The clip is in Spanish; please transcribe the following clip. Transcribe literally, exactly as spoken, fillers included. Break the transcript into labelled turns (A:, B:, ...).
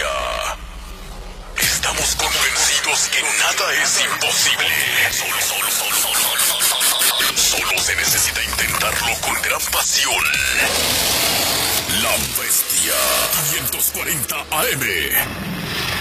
A: Bestia. Estamos convencidos que nada es imposible. Solo, solo, solo, solo, solo, solo, solo, solo se necesita intentarlo con gran pasión. La Bestia quinientos cuarenta A M.